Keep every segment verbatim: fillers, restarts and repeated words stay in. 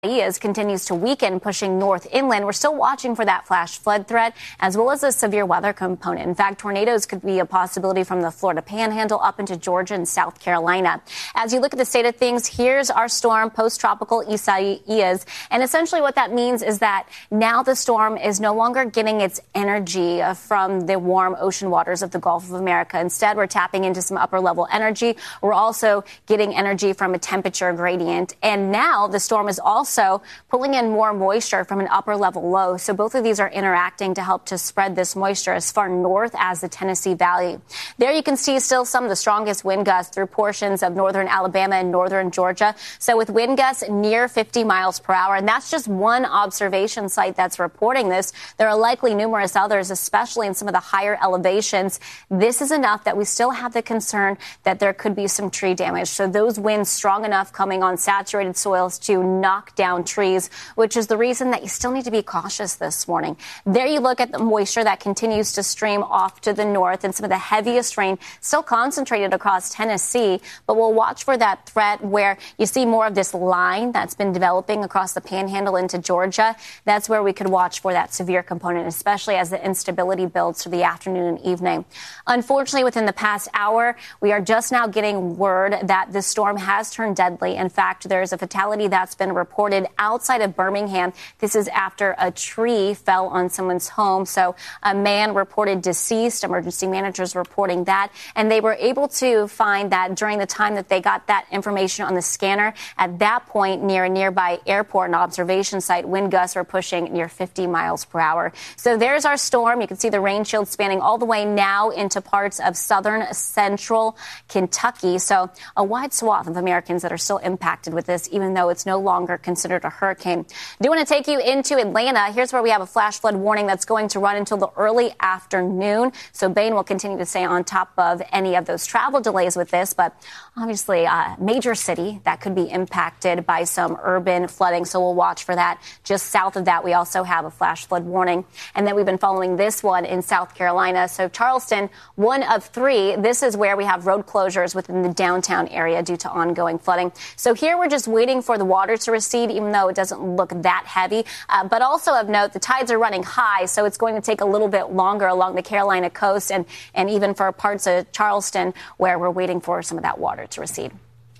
Isaias continues to weaken, pushing north inland. We're still watching for that flash flood threat as well as a severe weather component. In fact, tornadoes could be a possibility from the Florida Panhandle up into Georgia and South Carolina. As you look at the state of things, here's our storm, post-tropical Isaias. And essentially what that means is that now the storm is no longer getting its energy from the warm ocean waters of the Gulf of America. Instead, we're tapping into some upper level energy. We're also getting energy from a temperature gradient. And now the storm is also Also, pulling in more moisture from an upper level low. So both of these are interacting to help to spread this moisture as far north as the Tennessee Valley. There you can see still some of the strongest wind gusts through portions of northern Alabama and northern Georgia. So with wind gusts near fifty miles per hour, and that's just one observation site that's reporting this. There are likely numerous others, especially in some of the higher elevations. This is enough that we still have the concern that there could be some tree damage. So those winds strong enough coming on saturated soils to knock down down trees, which is the reason that you still need to be cautious this morning. There you look at the moisture that continues to stream off to the north, and some of the heaviest rain still concentrated across Tennessee. But we'll watch for that threat where you see more of this line that's been developing across the Panhandle into Georgia. That's where we could watch for that severe component, especially as the instability builds through the afternoon and evening. Unfortunately, within the past hour, we are just now getting word that this storm has turned deadly. In fact, there's a fatality that's been reported outside of Birmingham. This is after a tree fell on someone's home. So a man reported deceased. Emergency managers reporting that. And they were able to find that during the time that they got that information on the scanner, at that point near a nearby airport and observation site, wind gusts were pushing near fifty miles per hour. So there's our storm. You can see the rain shield spanning all the way now into parts of southern central Kentucky. So a wide swath of Americans that are still impacted with this, even though it's no longer considered a hurricane. I do want to take you into Atlanta. Here's where we have a flash flood warning that's going to run until the early afternoon. So Bain will continue to stay on top of any of those travel delays with this. But obviously, a major city that could be impacted by some urban flooding. So we'll watch for that. Just south of that, we also have a flash flood warning. And then we've been following this one in South Carolina. So Charleston, one of three. This is where we have road closures within the downtown area due to ongoing flooding. So here we're just waiting for the water to recede, even though it doesn't look that heavy. Uh, but also of note, the tides are running high, so it's going to take a little bit longer along the Carolina coast and, and even for parts of Charleston where we're waiting for some of that water to recede.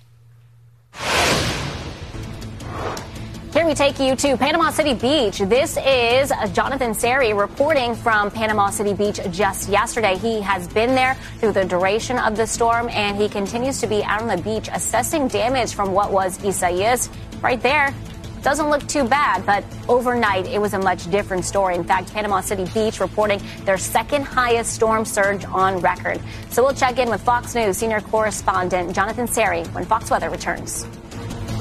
Here we take you to Panama City Beach. This is Jonathan Seri reporting from Panama City Beach just yesterday. He has been there through the duration of the storm, and he continues to be out on the beach assessing damage from what was Isaias. Right there. Doesn't look too bad, but overnight it was a much different story. In fact, Panama City Beach reporting their second highest storm surge on record. So we'll check in with Fox News senior correspondent Jonathan Seri when Fox Weather returns.